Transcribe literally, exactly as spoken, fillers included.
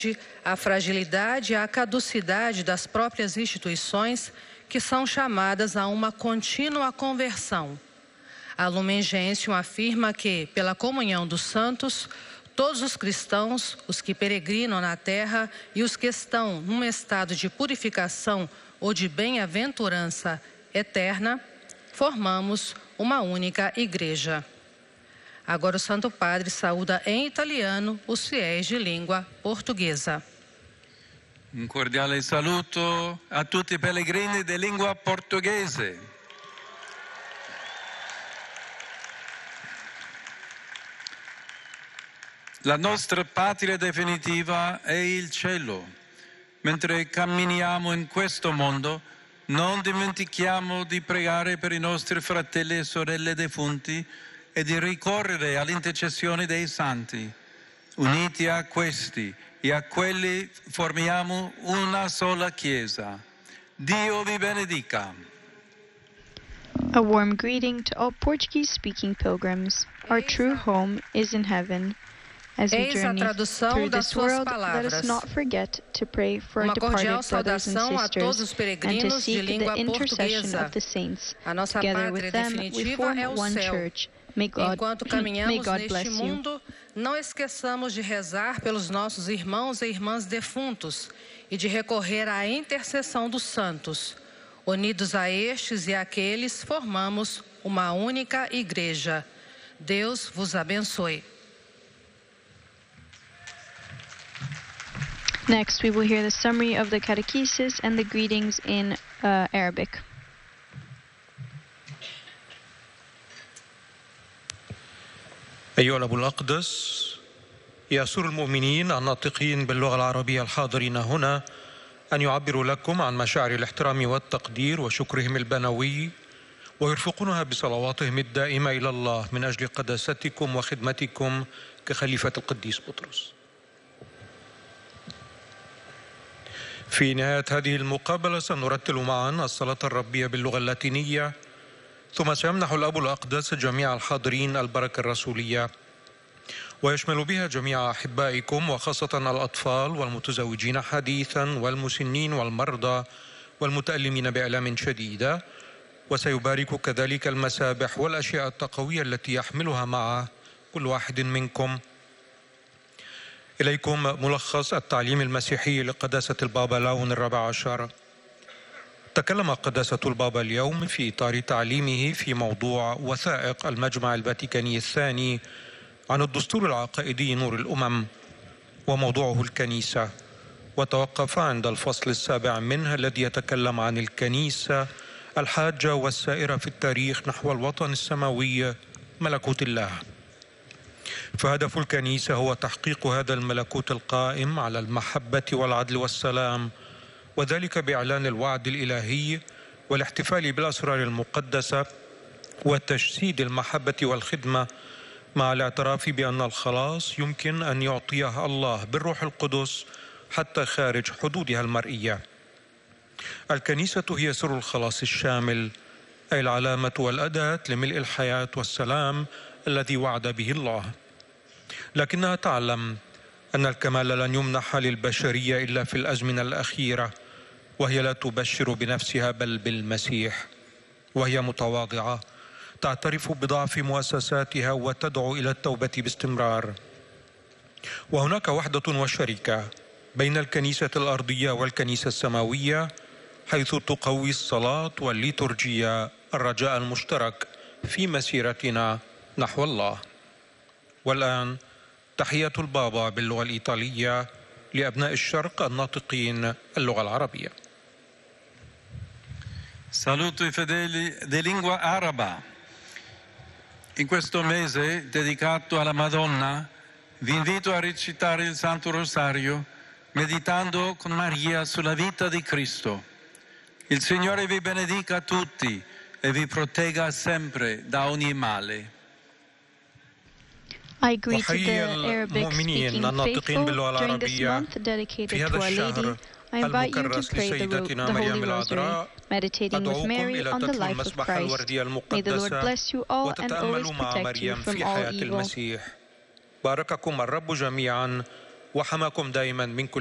a fragilidade e a caducidade das próprias instituições que são chamadas a uma contínua conversão. A Lumen Gentium afirma que, pela comunhão dos santos, todos os cristãos, os que peregrinam na terra e os que estão num estado de purificação ou de bem-aventurança eterna, formamos uma única igreja. Agora o Santo Padre saúda em italiano os fiéis de língua portuguesa. Un cordiale saluto a tutti i pellegrini di lingua portoghese. La nostra patria definitiva è il cielo. Mentre camminiamo in questo mondo, non dimentichiamo di pregare per i nostri fratelli e sorelle defunti e di ricorrere all'intercessione dei santi. Uniti a questi e a quelli formiamo una sola Chiesa. Dio vi benedica. A warm greeting to all Portuguese-speaking pilgrims. Our true home is in heaven. As we Eis a journey tradução through das this suas world, let palavras. us not forget to pray for our Uma departed cordial brothers and saudação a todos os sisters and to peregrinos de seek língua the intercession portuguesa. of the saints. A nossa Together pátria with them, we definitiva form é o one céu. church. May God, Enquanto may caminhamos God neste bless you. mundo, não esqueçamos de rezar pelos nossos irmãos e irmãs defuntos e de recorrer à intercessão dos santos. Unidos a estes e àqueles, formamos uma única igreja. Deus vos abençoe. Next, we will hear the summary of the catechesis and the greetings in uh, Arabic. أيها الأب الأقدس، يسر المؤمنين الناطقين باللغة العربية الحاضرين هنا أن يعبروا لكم عن مشاعر الاحترام والتقدير وشكرهم البنوي ويرفقونها بصلواتهم الدائمة إلى الله من أجل قداستكم وخدمتكم كخليفة القديس بطرس. في نهاية هذه المقابلة سنرتل معا الصلاة الربية باللغة اللاتينية، ثم سيمنح الأب الأقدس جميع الحاضرين البركة الرسولية، ويشمل بها جميع أحبائكم وخاصة الأطفال والمتزوجين حديثا والمسنين والمرضى والمتألمين بآلام شديدة، وسيبارك كذلك المسابح والأشياء التقوية التي يحملها معه كل واحد منكم. إليكم ملخص التعليم المسيحي لقداسة البابا لاون الرابع عشر. تكلم قداسة البابا اليوم في إطار تعليمه في موضوع وثائق المجمع الفاتيكاني الثاني عن الدستور العقائدي نور الأمم وموضوعه الكنيسة، وتوقف عند الفصل السابع منه الذي يتكلم عن الكنيسة الحاجة والسائرة في التاريخ نحو الوطن السماوي ملكوت الله. فهدف الكنيسة هو تحقيق هذا الملكوت القائم على المحبة والعدل والسلام، وذلك بإعلان الوعد الإلهي والاحتفال بالأسرار المقدسة وتجسيد المحبة والخدمة، مع الاعتراف بأن الخلاص يمكن أن يعطيه الله بالروح القدس حتى خارج حدودها المرئية. الكنيسة هي سر الخلاص الشامل، أي العلامة والأداة لملء الحياة والسلام الذي وعد به الله. لكنها تعلم أن الكمال لن يمنح للبشرية إلا في الأزمنة الأخيرة، وهي لا تبشر بنفسها بل بالمسيح، وهي متواضعة تعترف بضعف مؤسساتها وتدعو إلى التوبة باستمرار. وهناك وحدة وشركة بين الكنيسة الأرضية والكنيسة السماوية، حيث تقوي الصلاة والليتورجية الرجاء المشترك في مسيرتنا نحو الله. والآن تحية البابا باللغة الإيطالية لأبناء الشرق الناطقين اللغة العربية. Saluto i fedeli di lingua araba. In questo mese dedicato alla Madonna vi invito a recitare il Santo Rosario meditando con Maria sulla vita di Cristo. Il Signore vi benedica tutti e vi protegga sempre da ogni male. I greet the وحيي Arabic-speaking المؤمنين الناطقين faithful باللغة during this العربية month dedicated في to هذا Our Lady. الشهر I invite you to المكرس pray the, ro- لسيدتنا the مريم Holy Rosary, العذراء. meditating with أدعوكم Mary إلى on the تدخل life of المسبح Christ. الوردية May the Lord المقدسة bless you all and always وتتأملوا مع protect you مريم from في all حياة evil. المسيح. بارككم الرب جميعا وحماكم دائما من كل